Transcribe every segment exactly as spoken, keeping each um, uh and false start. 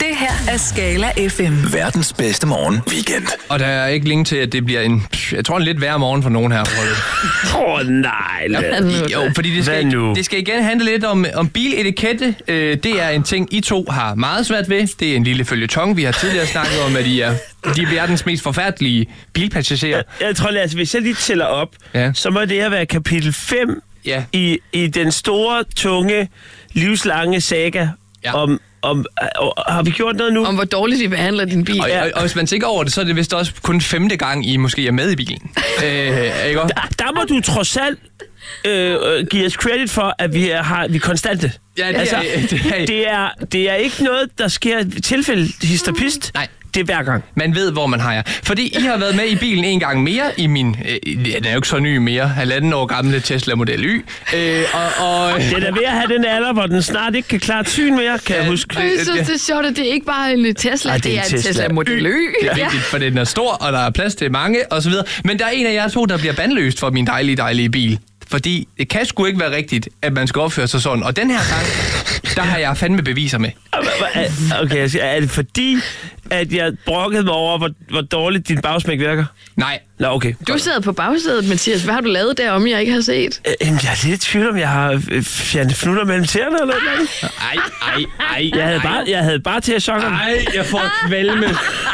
Det her er Skala F M. Verdens bedste morgen weekend. Og der er ikke længe til, at det bliver en, jeg tror en lidt værre morgen for nogen her. Åh oh, nej. Ja, jo, fordi det skal, det skal igen handle lidt om, om biletikette. Øh, det er en ting, I to har meget svært ved. Det er en lille føljeton. Vi har tidligere snakket om, at I er de verdens mest forfærdelige bilpassagerer. Jeg, jeg tror, altså, hvis jeg lige tæller op, ja. så må det her være kapitel fem ja. i, i den store, tunge, livslange saga ja. om... Om, og, har vi gjort noget nu? Om hvor dårligt I behandler din bil. Og, og, og hvis man tænker over det, så er det vist også kun femte gang, I måske er med i bilen. øh, ikke? Der, der må du trods alt øh, give os credit for, at vi er, har, vi er konstante. Ja, det, altså, er, det, er, det, er, det er ikke noget, der sker tilfælde histopist. Nej. Det er hver gang. Man ved, hvor man har jer. Fordi I har været med i bilen en gang mere i min, øh, den er jo ikke så ny mere, halvanden år gamle Tesla Model Y. Øh, og, og, den er ved at have den alder, hvor den snart ikke kan klare syn mere, kan ja, jeg huske. Jeg synes, det er sjovt, at det er ikke bare en Tesla, Ej, det, det er en Tesla, Tesla Model Y. Det er vigtigt, for den er stor, og der er plads til mange, osv. Men der er en af jer to, der bliver bandløst for min dejlige, dejlige bil. Fordi det kan sgu ikke være rigtigt, at man skal opføre sig sådan. Og den her gang, der har jeg fandme beviser med. Okay, er det fordi, at jeg brokkede mig over, hvor, hvor dårligt din bagsmæk virker? Nej. Nå, okay. Du sidder på bagsædet, Mathias. Hvad har du lavet derom, jeg ikke har set? Jamen, jeg er lidt i tvivl om, jeg har fjernet fnutter mellem tæerne eller noget. Ej, ej, ej. Jeg havde bare, jeg havde bare til at chokke ham. Ej, jeg får kvalme.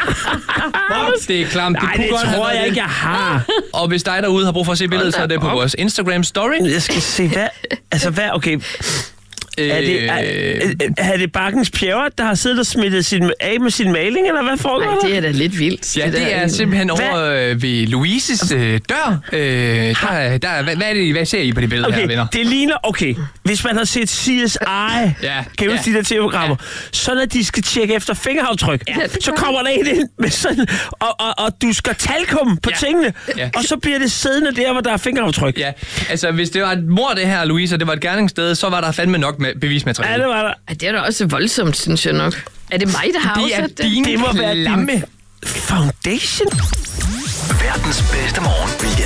Det er klamt. Nej, det, det tror jeg ikke, jeg har. Og hvis dig derude har brug for at se billedet, så er det på vores Instagram story. Jeg skal se, hvad... Altså, hvad... Okay... Er det, er, er, er det Bakkens Pjævret, der har siddet og smittet sin, af med sin maling, eller hvad foregår der? Nej, det er da lidt vildt. Ja, det, det er der, simpelthen hvad? over øh, ved Louises øh, dør. Øh, der, der, hvad, hvad, er det, hvad ser I på det billede okay, her, venner? Det ligner, okay, hvis man har set C S I, ja, kan du ja. de der tv-programmer, ja. så når de skal tjekke efter fingeraftryk, ja, så kommer der en ind med sådan, og, og, og du skal talkum på ja. tingene, ja. og så bliver det siddende der, hvor der er fingeraftryk. Ja, altså hvis det var et mord det her, Louise, og det var et gerningssted, så var der fandme nok med bevismateriale. Ja, det var der. Ja, det er da også voldsomt, synes jeg nok. Er det mig, der har det afsat det? Det må være din foundation. Verdens bedste morgen weekend.